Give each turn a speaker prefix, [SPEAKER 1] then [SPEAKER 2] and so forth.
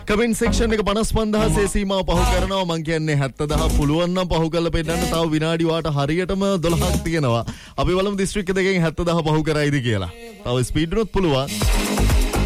[SPEAKER 1] Comment section එක 55000 සීමාව පහු කරනවා. මං කියන්නේ 70000 පුළුවන් නම් පහු කරලා පෙන්නන්න. තව විනාඩි වාට හරියටම 12ක් තියෙනවා. අපි බලමු දිස්ත්‍රික්ක දෙකෙන් 70000 පහු කරයිද කියලා. තව ස්පීඩ් උනොත් පුළුවන්.